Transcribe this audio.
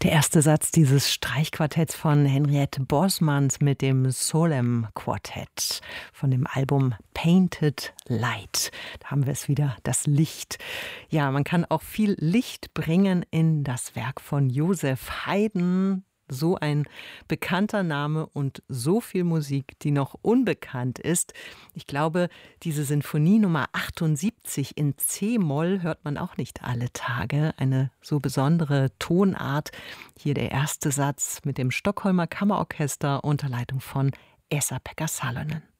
Der erste Satz dieses Streichquartetts von Henriette Bosmans mit dem Solem Quartett von dem Album Painted Light. Da haben wir es wieder, das Licht. Ja, man kann auch viel Licht bringen in das Werk von Joseph Haydn. So ein bekannter Name und so viel Musik, die noch unbekannt ist. Ich glaube, diese Sinfonie Nummer 78 in C-Moll hört man auch nicht alle Tage. Eine so besondere Tonart. Hier der erste Satz mit dem Stockholmer Kammerorchester unter Leitung von Esa-Pekka Salonen.